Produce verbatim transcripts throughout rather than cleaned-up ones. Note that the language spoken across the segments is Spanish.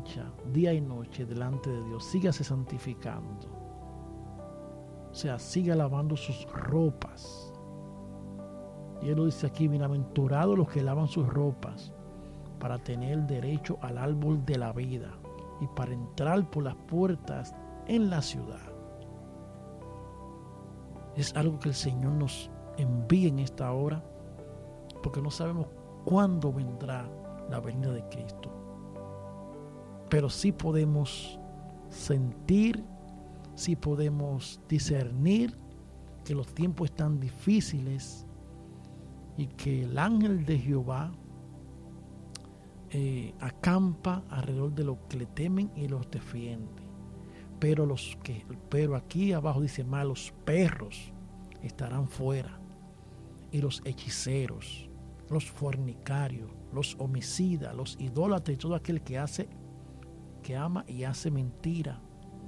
mancha día y noche delante de Dios. Sígase santificando. O sea, siga lavando sus ropas. Y Él lo dice aquí: bienaventurados los que lavan sus ropas para tener derecho al árbol de la vida y para entrar por las puertas en la ciudad. Es algo que el Señor nos envía en esta hora, porque no sabemos cuándo vendrá la venida de Cristo. Pero sí podemos sentir, sí podemos discernir que los tiempos están difíciles y que el ángel de Jehová eh, acampa alrededor de los que le temen y los defiende. Pero, los que, pero aquí abajo dice más: los perros estarán fuera, y los hechiceros, los fornicarios, los homicidas, los idólatras y todo aquel que hace, que ama y hace mentira,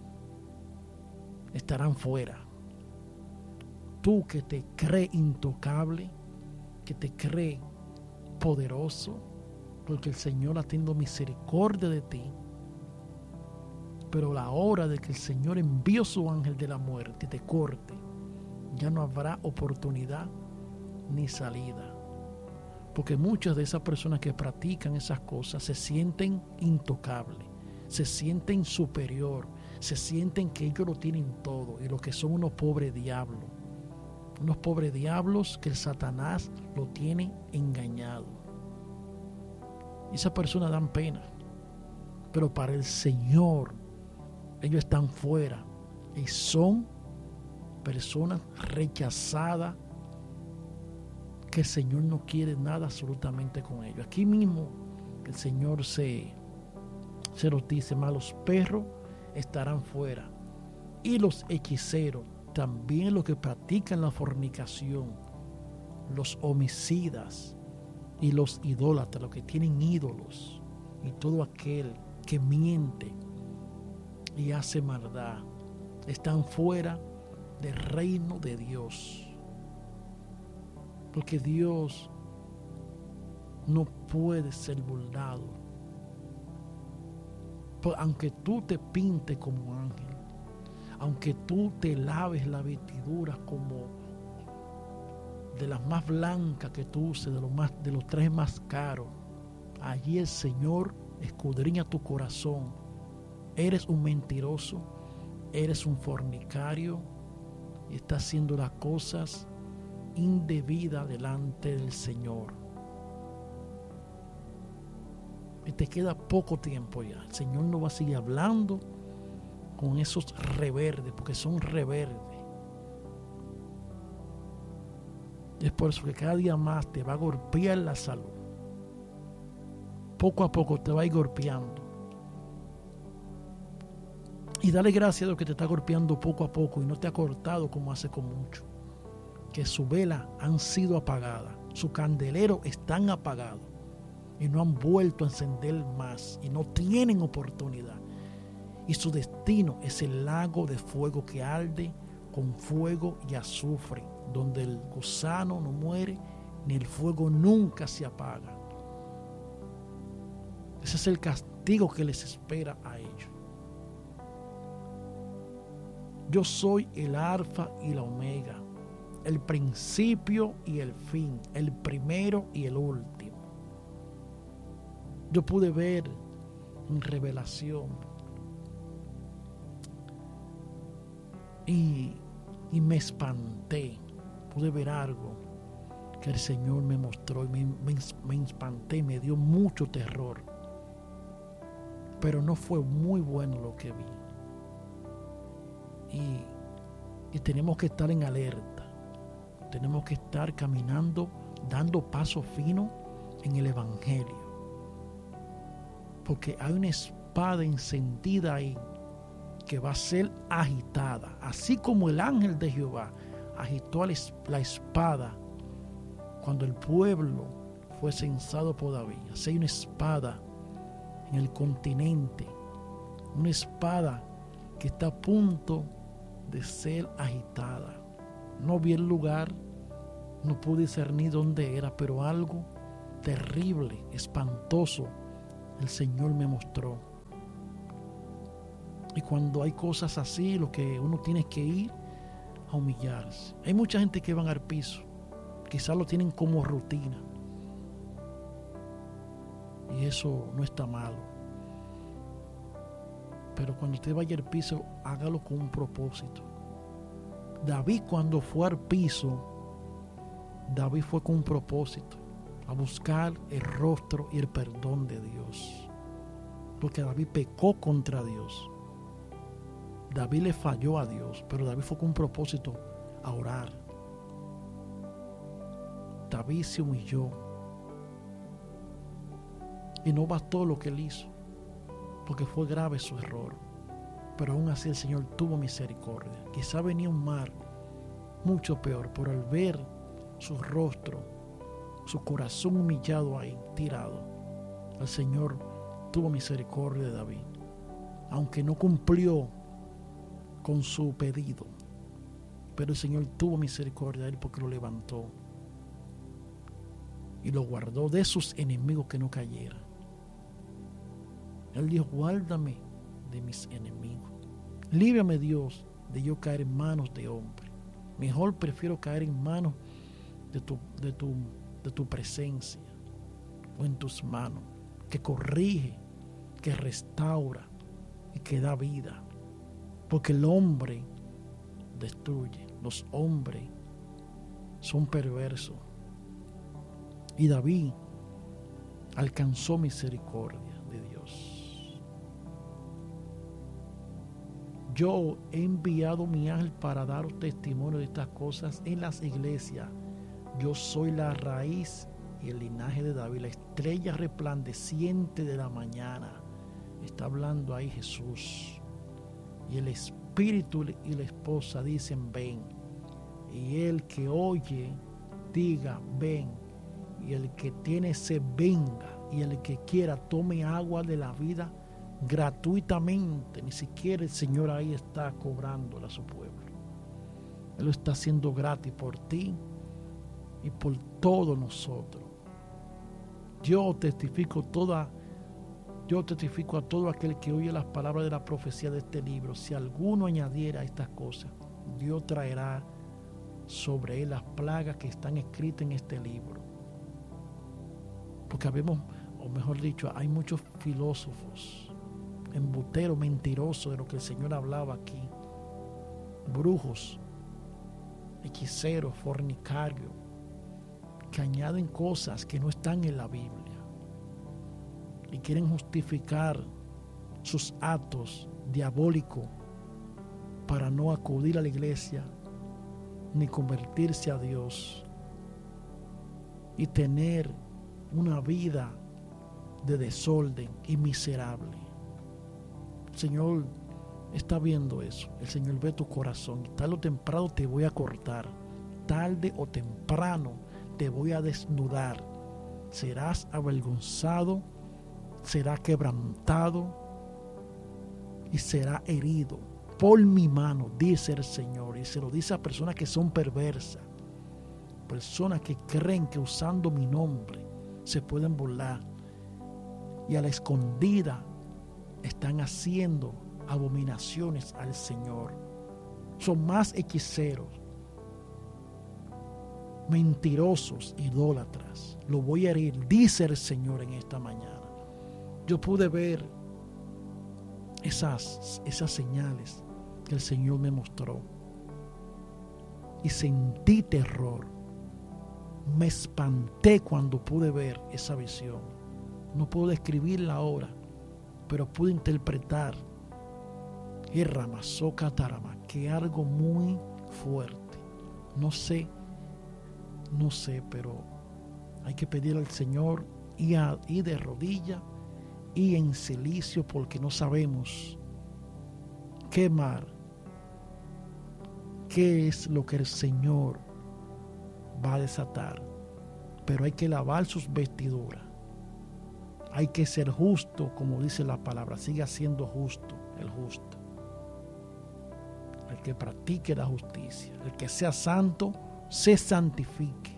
estarán fuera. Tú que te crees intocable, que te crees poderoso, porque el Señor ha tenido misericordia de ti, pero la hora de que el Señor envió su ángel de la muerte y te corte, ya no habrá oportunidad ni salida. Porque muchas de esas personas que practican esas cosas se sienten intocables, se sienten superior, se sienten que ellos lo tienen todo, y lo que son unos pobres diablos, unos pobres diablos que el Satanás lo tiene engañado. Y esas personas dan pena, pero para el Señor ellos están fuera y son personas rechazadas, que el Señor no quiere nada absolutamente con ellos. Aquí mismo el Señor se, se los dice: más los perros estarán fuera, y los hechiceros, también los que practican la fornicación, los homicidas y los idólatras, los que tienen ídolos, y todo aquel que miente y hace maldad, están fuera del reino de Dios. Porque Dios no puede ser burlado. Aunque tú te pintes como ángel, aunque tú te laves la vestidura como de las más blancas que tú uses, de los, más, de los trajes más caros, allí el Señor escudriña tu corazón. Eres un mentiroso, eres un fornicario y estás haciendo las cosas indebidas delante del Señor. Y te queda poco tiempo ya. El Señor no va a seguir hablando con esos reverdes, porque son reverdes. Es por eso que cada día más te va a golpear la salud. Poco a poco te va a ir golpeando. Y dale gracias a Dios que te está golpeando poco a poco y no te ha cortado como hace con mucho. Que sus velas han sido apagadas, sus candeleros están apagados y no han vuelto a encender más y no tienen oportunidad. Y su destino es el lago de fuego que arde con fuego y azufre, donde el gusano no muere ni el fuego nunca se apaga. Ese es el castigo que les espera a ellos. Yo soy el alfa y la omega, el principio y el fin, el primero y el último. Yo pude ver en revelación y, y me espanté. Pude ver algo que el Señor me mostró y me, me, me espanté, me dio mucho terror. Pero no fue muy bueno lo que vi. Y, y tenemos que estar en alerta. Tenemos que estar caminando, dando paso fino en el Evangelio. Porque hay una espada encendida ahí que va a ser agitada. Así como el ángel de Jehová agitó la espada cuando el pueblo fue censado por David. Así hay una espada en el continente. Una espada que está a punto de ser agitada. No vi el lugar, no pude discernir dónde era, pero algo terrible, espantoso, el Señor me mostró. Y cuando hay cosas así, lo que uno tiene que ir a humillarse. Hay mucha gente que van al piso, quizás lo tienen como rutina, y eso no está malo. Pero cuando usted vaya al piso, hágalo con un propósito. David, cuando fue al piso, David fue con un propósito, a buscar el rostro y el perdón de Dios, porque David pecó contra Dios. David le falló a Dios, pero David fue con un propósito, a orar. David se humilló, y no bastó lo que él hizo, porque fue grave su error, pero aún así el Señor tuvo misericordia. Quizá venía un mal mucho peor, pero al ver su rostro, su corazón humillado ahí, tirado, el Señor tuvo misericordia de David, aunque no cumplió con su pedido, pero el Señor tuvo misericordia de él porque lo levantó y lo guardó de sus enemigos, que no cayera. Él dijo: guárdame de mis enemigos, líbrame, Dios, de yo caer en manos de hombre. Mejor prefiero caer en manos de tu, de tu, de tu presencia, o en tus manos, que corrige, que restaura y que da vida. Porque el hombre destruye, los hombres son perversos. Y David alcanzó misericordia de Dios. Yo he enviado mi ángel para daros testimonio de estas cosas en las iglesias. Yo soy la raíz y el linaje de David, la estrella resplandeciente de la mañana. Está hablando ahí Jesús. Y el espíritu y la esposa dicen: ven. Y el que oye, diga: ven. Y el que tiene sed, venga. Y el que quiera, tome agua de la vida gratuitamente. Ni siquiera el Señor ahí está cobrándole a su pueblo. Él lo está haciendo gratis por ti y por todos nosotros. Yo testifico toda Yo testifico a todo aquel que oye las palabras de la profecía de este libro. Si alguno añadiera estas cosas, Dios traerá sobre él las plagas que están escritas en este libro. Porque habemos, o mejor dicho, hay muchos filósofos, embusteros, mentirosos, de lo que el Señor hablaba aquí. Brujos, hechiceros, fornicarios, que añaden cosas que no están en la Biblia. Y quieren justificar sus actos diabólicos para no acudir a la iglesia ni convertirse a Dios y tener una vida de desorden y miserable. El Señor está viendo eso. El Señor ve tu corazón. Tarde o temprano te voy a cortar. Tarde o temprano te voy a desnudar. Serás avergonzado, será quebrantado y será herido por mi mano, dice el Señor. Y se lo dice a personas que son perversas, personas que creen que usando mi nombre se pueden burlar y a la escondida están haciendo abominaciones al Señor. Son más hechiceros, mentirosos, idólatras. Lo voy a herir, dice el Señor en esta mañana. Yo pude ver esas, esas señales que el Señor me mostró y sentí terror. Me espanté cuando pude ver esa visión. No puedo describirla ahora, pero pude interpretar y Ramazó Catarama, que algo muy fuerte. No sé, no sé, pero hay que pedir al Señor y, a, y de rodillas y en cilicio, porque no sabemos qué mar, qué es lo que el Señor va a desatar. Pero hay que lavar sus vestiduras. Hay que ser justo, como dice la palabra. Siga siendo justo, el justo. El que practique la justicia, el que sea santo, se santifique.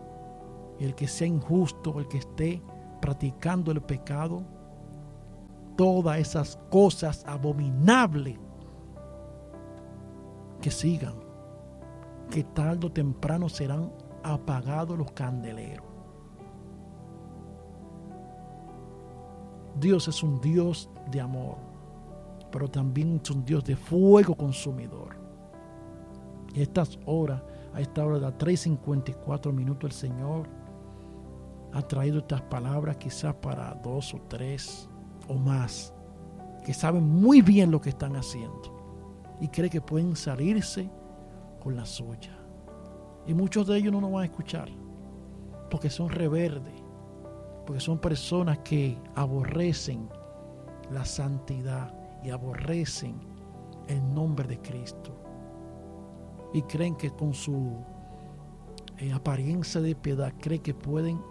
Y el que sea injusto, el que esté practicando el pecado, todas esas cosas abominables que sigan, que tarde o temprano serán apagados los candeleros. Dios es un Dios de amor, pero también es un Dios de fuego consumidor. Y a estas horas, a esta hora de las tres cincuenta y cuatro minutos, el Señor ha traído estas palabras quizás para dos o tres o más, que saben muy bien lo que están haciendo y creen que pueden salirse con la suya. Y muchos de ellos no nos van a escuchar porque son rebeldes, porque son personas que aborrecen la santidad y aborrecen el nombre de Cristo y creen que con su eh, apariencia de piedad creen que pueden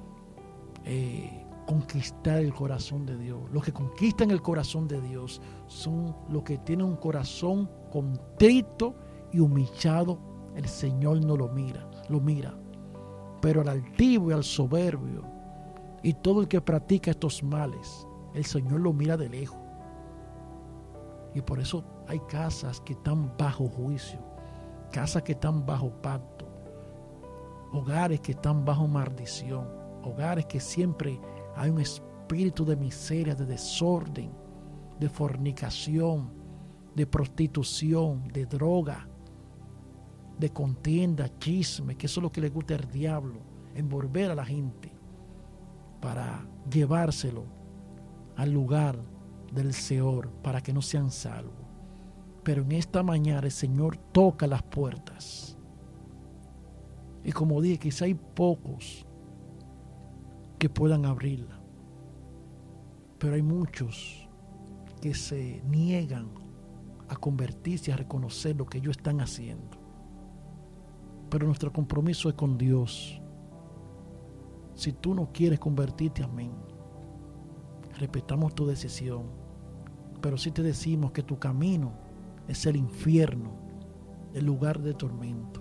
eh, conquistar el corazón de Dios. Los que conquistan el corazón de Dios son los que tienen un corazón contrito y humillado. El Señor no lo mira, lo mira. Pero al altivo y al soberbio y todo el que practica estos males, el Señor lo mira de lejos. Y por eso hay casas que están bajo juicio, casas que están bajo pacto, hogares que están bajo maldición, hogares que siempre hay un espíritu de miseria, de desorden, de fornicación, de prostitución, de droga, de contienda, chisme, que eso es lo que le gusta al diablo, envolver a la gente para llevárselo al lugar del Seol para que no sean salvos. Pero en esta mañana el Señor toca las puertas. Y como dije, quizá hay pocos que puedan abrirla, pero hay muchos que se niegan a convertirse, a reconocer lo que ellos están haciendo. Pero nuestro compromiso es con Dios. Si tú no quieres convertirte, amén, respetamos tu decisión, pero sí te decimos que tu camino es el infierno, el lugar de tormento.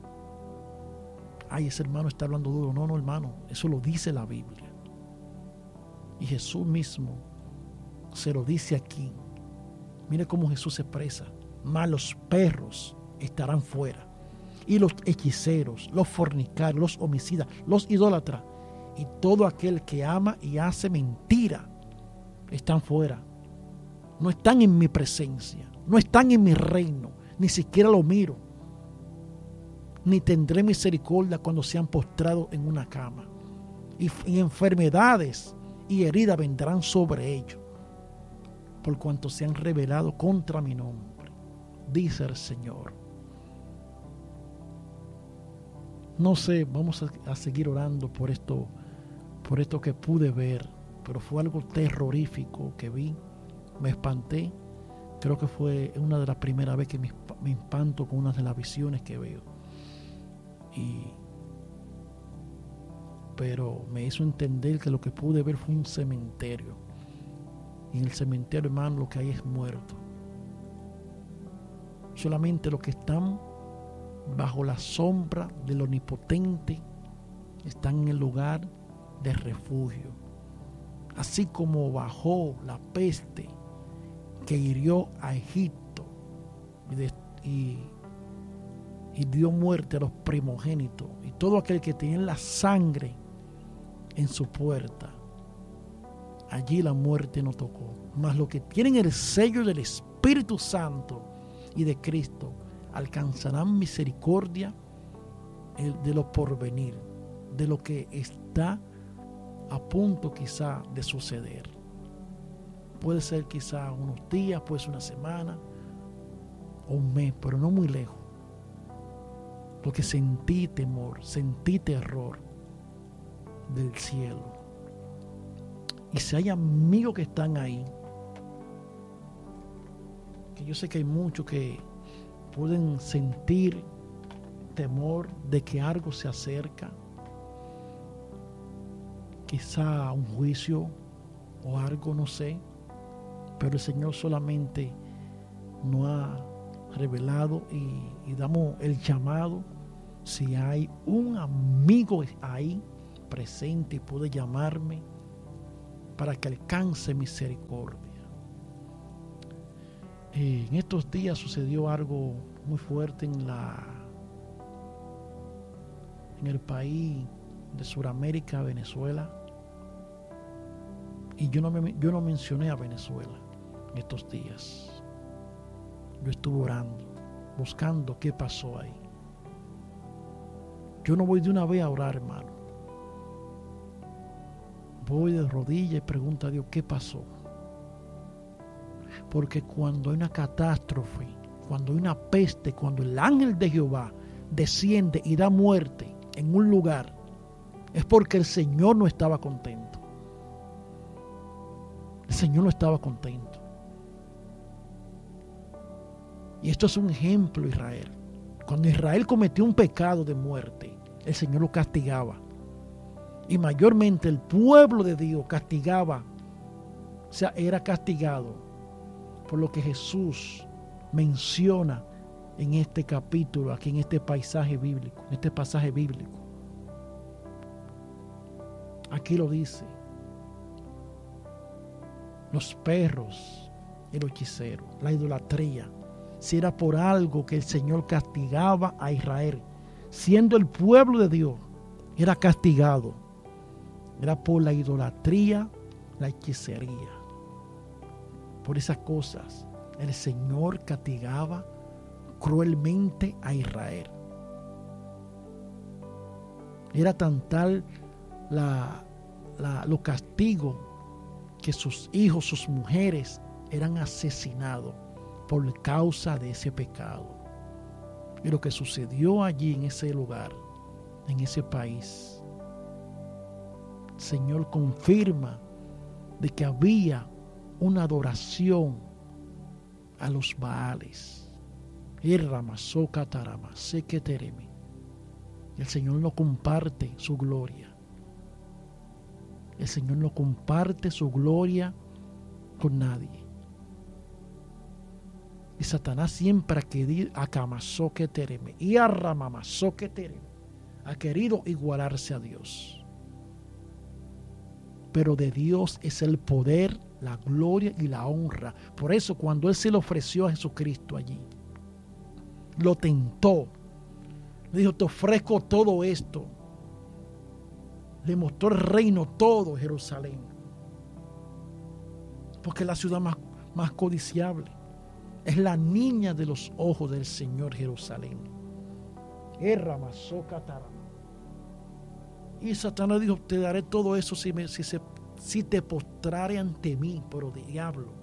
Ay, ese hermano está hablando duro. No, no, hermano, eso lo dice la Biblia. Y Jesús mismo se lo dice aquí. Mire cómo Jesús se expresa. Mas los perros estarán fuera, y los hechiceros, los fornicarios, los homicidas, los idólatras y todo aquel que ama y hace mentira están fuera. No están en mi presencia, no están en mi reino, ni siquiera lo miro, ni tendré misericordia cuando sean postrados en una cama. Y, y enfermedades y heridas vendrán sobre ellos, por cuanto se han rebelado contra mi nombre, dice el Señor. No sé, vamos a, a seguir orando por esto, por esto que pude ver, pero fue algo terrorífico que vi. Me espanté. Creo que fue una de las primeras veces que me, me espanto con una de las visiones que veo. Y, pero me hizo entender que lo que pude ver fue un cementerio. Y en el cementerio, hermano, lo que hay es muerto. Solamente los que están bajo la sombra del Omnipotente están en el lugar de refugio. Así como bajó la peste que hirió a Egipto y, de, y, y dio muerte a los primogénitos y todo aquel que tenía la sangre en su puerta, allí la muerte no tocó. Mas los que tienen el sello del Espíritu Santo y de Cristo alcanzarán misericordia de lo porvenir, de lo que está a punto quizá de suceder. Puede ser quizá unos días, puede ser una semana o un mes, pero no muy lejos. Porque sentí temor, sentí terror del cielo. Y si hay amigos que están ahí, que yo sé que hay muchos que pueden sentir temor de que algo se acerca, quizá un juicio o algo, no sé, pero el Señor solamente nos ha revelado y, y damos el llamado. Si hay un amigo ahí presente y puede llamarme para que alcance misericordia. Eh, en estos días sucedió algo muy fuerte en la en el país de Sudamérica, Venezuela. Y yo no, me, yo no mencioné a Venezuela en estos días. Yo estuve orando, buscando qué pasó ahí. Yo no voy de una vez a orar, hermano. Voy de rodillas y pregunto a Dios qué pasó. Porque cuando hay una catástrofe, cuando hay una peste, cuando el ángel de Jehová desciende y da muerte en un lugar, es porque el Señor no estaba contento. El Señor no estaba contento. Y esto es un ejemplo, Israel. Cuando Israel cometió un pecado de muerte, el Señor lo castigaba. Y mayormente el pueblo de Dios castigaba, o sea, era castigado por lo que Jesús menciona en este capítulo, aquí en este paisaje bíblico, en este pasaje bíblico. Aquí lo dice. Los perros, el hechicero, la idolatría. Si era por algo que el Señor castigaba a Israel, siendo el pueblo de Dios, era castigado. Era por la idolatría, la hechicería. Por esas cosas, el Señor castigaba cruelmente a Israel. Era tan tal la, la, los castigos que sus hijos, sus mujeres eran asesinados por causa de ese pecado. Y lo que sucedió allí en ese lugar, en ese país, el Señor confirma de que había una adoración a los Baales. Y el Señor no comparte su gloria. El Señor no comparte su gloria con nadie. Y Satanás siempre ha querido, y ha querido igualarse a Dios. Pero de Dios es el poder, la gloria y la honra. Por eso cuando Él se le ofreció a Jesucristo allí, lo tentó, le dijo: te ofrezco todo esto. Le mostró el reino todo, Jerusalén, porque es la ciudad más, más codiciable. Es la niña de los ojos del Señor, Jerusalén. Y Satanás dijo: te daré todo eso si, me, si, se, si te postrare ante mí. Pero diablo,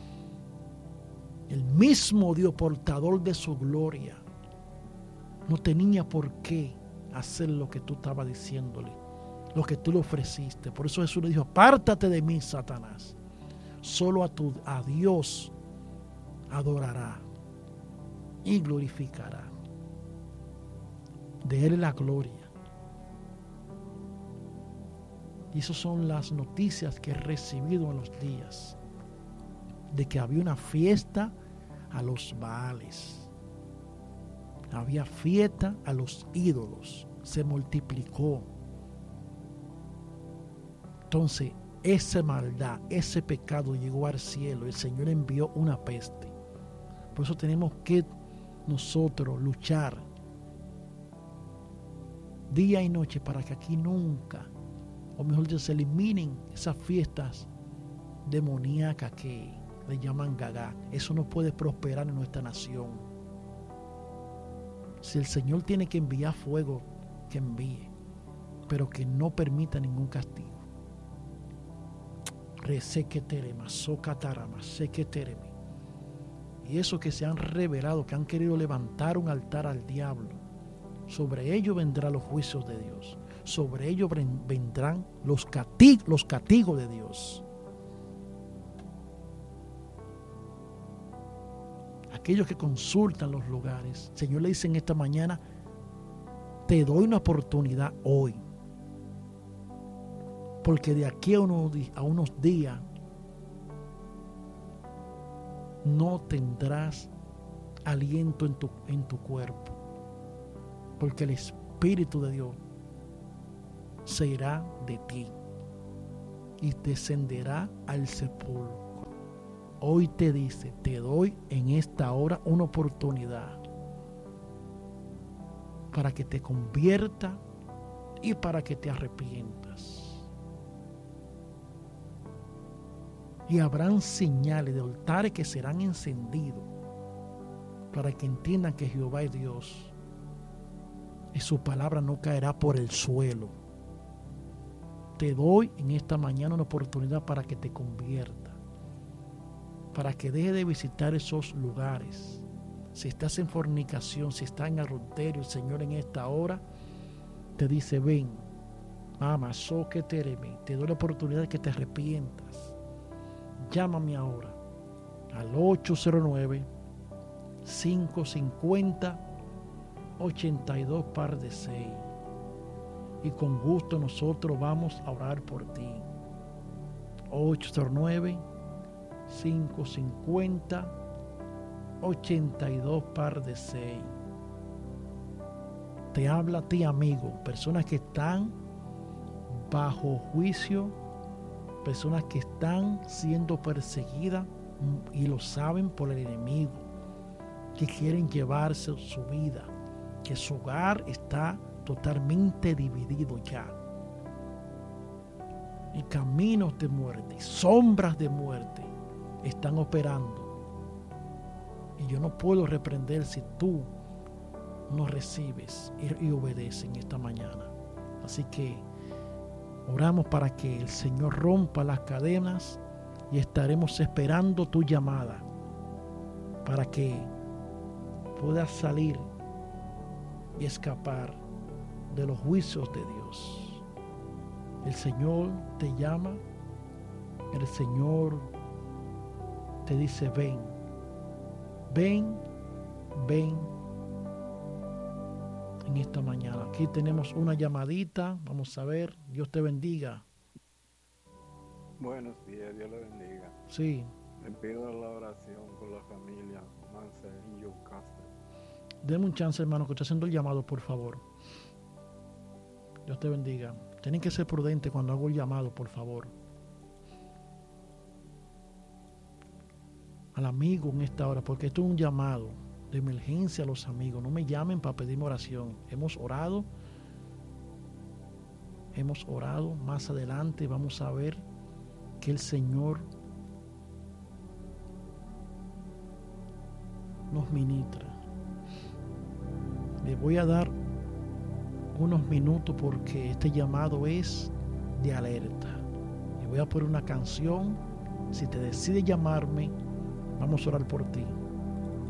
el mismo Dios, portador de su gloria, no tenía por qué hacer lo que tú estabas diciéndole, lo que tú le ofreciste. Por eso Jesús le dijo: apártate de mí, Satanás. Solo a, tu, a Dios adorará y glorificará. De Él es la gloria. Y esas son las noticias que he recibido en los días, de que había una fiesta a los Baales. Había fiesta a los ídolos. Se multiplicó. Entonces, esa maldad, ese pecado llegó al cielo. El Señor envió una peste. Por eso tenemos que nosotros luchar día y noche para que aquí nunca, o mejor dicho, se eliminen esas fiestas demoníacas que le llaman Gagá. Eso no puede prosperar en nuestra nación. Si el Señor tiene que enviar fuego, que envíe, pero que no permita ningún castigo. Y esos que se han revelado, que han querido levantar un altar al diablo, sobre ellos vendrán los juicios de Dios. Sobre ellos vendrán los castigos, los castigos de Dios. Aquellos que consultan los lugares, el Señor le dice en esta mañana: te doy una oportunidad hoy, porque de aquí a unos, a unos días no tendrás aliento en tu, en tu cuerpo, porque el Espíritu de Dios se irá de ti. y descenderá al sepulcro. Hoy te dice, te doy en esta hora una oportunidad para que te convierta y para que te arrepientas. Y habrán señales de altares que serán encendidos para que entiendan que Jehová es Dios y su palabra no caerá por el suelo. Te doy en esta mañana una oportunidad para que te convierta, para que deje de visitar esos lugares. Si estás en fornicación, si estás en adulterio, el Señor en esta hora te dice, ven, ama, so que tereme, te doy la oportunidad de que te arrepientas. Llámame ahora al ocho cero nueve, cinco cinco cero, ochenta y dos par de seis. Y con gusto nosotros vamos a orar por ti. ocho cero nueve, cinco cinco cero, ochenta y dos par de seis. Te habla a ti, amigo, personas que están bajo juicio, personas que están siendo perseguidas y lo saben por el enemigo, que quieren llevarse su vida, que su hogar está totalmente dividido ya. Y caminos de muerte, sombras de muerte están operando. Y yo no puedo reprender si tú no recibes y, y obedeces en esta mañana. Así que oramos para que el Señor rompa las cadenas y estaremos esperando tu llamada para que puedas salir y escapar de los juicios de Dios. El Señor te llama, el Señor te dice, ven, ven, ven en esta mañana. Aquí tenemos una llamadita, vamos a ver, Dios te bendiga. Buenos días, Dios le bendiga. Sí. Le pido la oración con la familia Manzanillo Castro. Deme un chance, hermano, que estoy haciendo el llamado, por favor. Dios te bendiga. Tienen que ser prudentes cuando hago el llamado, por favor. Al amigo en esta hora, porque esto es un llamado de emergencia a los amigos. No me llamen para pedirme oración. Hemos orado. Hemos orado. Más adelante vamos a ver que el Señor nos ministra. Le voy a dar unos minutos porque este llamado es de alerta. Y voy a poner una canción. Si te decides llamarme, vamos a orar por ti.